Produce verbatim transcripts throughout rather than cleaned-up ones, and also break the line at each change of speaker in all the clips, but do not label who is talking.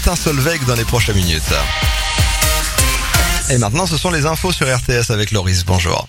Martin Solveig dans les prochaines minutes. Et maintenant, ce sont les infos sur R T S avec Loris. Bonjour.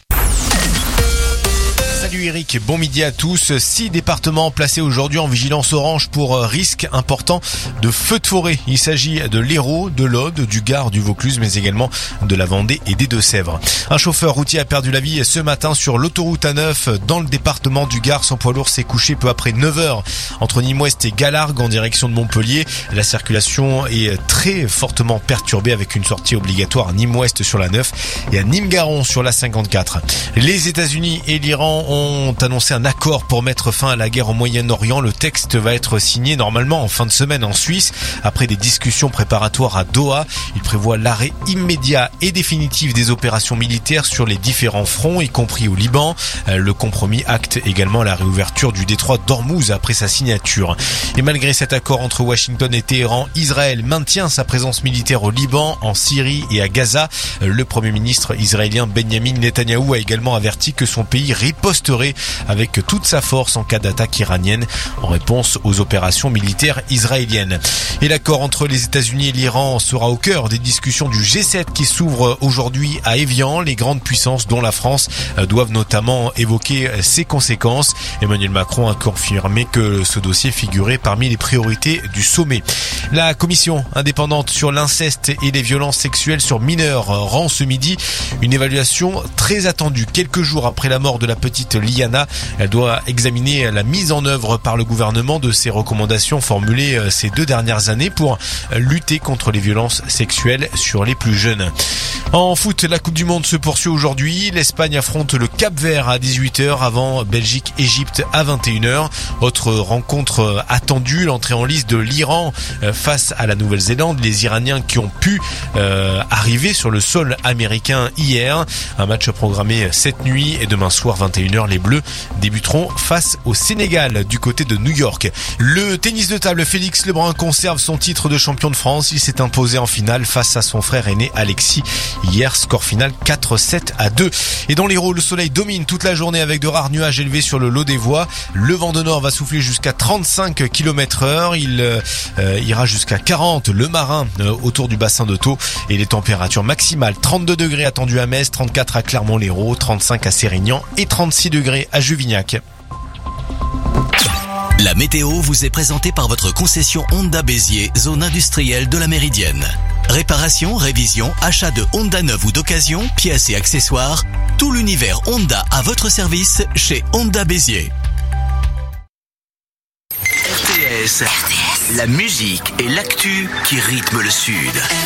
Salut Eric, bon midi à tous. Six départements placés aujourd'hui en vigilance orange pour risque important de feux de forêt. Il s'agit de l'Hérault, de l'Aude, du Gard, du Vaucluse, mais également de la Vendée et des Deux-Sèvres. Un chauffeur routier a perdu la vie ce matin sur l'autoroute A neuf dans le département du Gard. Son poids lourd s'est couché peu après neuf heures entre Nîmes-Ouest et Galargues en direction de Montpellier. La circulation est très fortement perturbée avec une sortie obligatoire à Nîmes-Ouest sur la neuf et à Nîmes-Garon sur la cinquante-quatre. Les États-Unis et l'Iran ont ont annoncé un accord pour mettre fin à la guerre au Moyen-Orient. Le texte va être signé normalement en fin de semaine en Suisse. Après des discussions préparatoires à Doha, il prévoit l'arrêt immédiat et définitif des opérations militaires sur les différents fronts, y compris au Liban. Le compromis acte également la réouverture du détroit d'Ormuz après sa signature. Et malgré cet accord entre Washington et Téhéran, Israël maintient sa présence militaire au Liban, en Syrie et à Gaza. Le premier ministre israélien Benjamin Netanyahou a également averti que son pays riposterait avec toute sa force en cas d'attaque iranienne en réponse aux opérations militaires israéliennes. Et l'accord entre les États-Unis et l'Iran sera au cœur des discussions du G sept qui s'ouvre aujourd'hui à Évian. Les grandes puissances, dont la France, doivent notamment évoquer ses conséquences. Emmanuel Macron a confirmé que ce dossier figurait parmi les priorités du sommet. La commission indépendante sur l'inceste et les violences sexuelles sur mineurs rend ce midi une évaluation très attendue. Quelques jours après la mort de la petite Liana, elle doit examiner la mise en œuvre par le gouvernement de ses recommandations formulées ces deux dernières années pour lutter contre les violences sexuelles sur les plus jeunes. En foot, la Coupe du Monde se poursuit aujourd'hui. L'Espagne affronte le Cap-Vert à dix-huit heures avant Belgique-Égypte à vingt et une heures. Autre rencontre attendue, l'entrée en lice de l'Iran face à la Nouvelle-Zélande. Les Iraniens qui ont pu euh, arriver sur le sol américain hier. Un match programmé cette nuit et demain soir vingt et une heures. Les Bleus débuteront face au Sénégal du côté de New York. Le tennis de table, Félix Lebrun conserve son titre de champion de France. Il s'est imposé en finale face à son frère aîné Alexis. Hier, score final quatre sept à deux. Et dans l'Hérault, le soleil domine toute la journée avec de rares nuages élevés sur le lot des voies. Le vent de nord va souffler jusqu'à trente-cinq kilomètres heure. Il euh, ira jusqu'à quarante le marin euh, autour du bassin de Thau. Et les températures maximales, trente-deux degrés attendues à Metz, trente-quatre à Clermont-Lérault, trente-cinq à Sérignan et trente-six degrés à Juvignac.
La météo vous est présentée par votre concession Honda Béziers, zone industrielle de la Méridienne. Réparation, révision, achat de Honda neuf ou d'occasion, pièces et accessoires, tout l'univers Honda à votre service chez Honda Béziers. R T S, la musique et l'actu qui rythment le Sud.